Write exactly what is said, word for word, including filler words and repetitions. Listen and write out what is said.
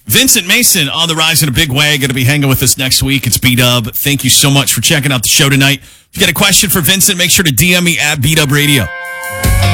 Vincent Mason on the rise in a big way. Going to be hanging with us next week. It's B-Dub. Thank you so much for checking out the show tonight. If you got a question for Vincent, make sure to D M me at B-Dub Radio.